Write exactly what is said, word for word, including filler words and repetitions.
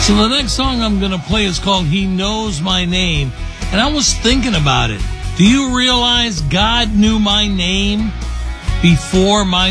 So the next song I'm going to play is called He Knows My Name. And I was thinking about it. Do you realize God knew my name before my